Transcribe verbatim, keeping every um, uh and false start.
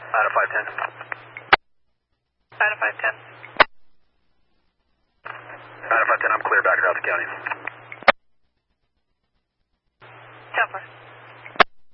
Out of five ten. Out of five ten. Out of five ten, I'm clear back to Delta County. ten four.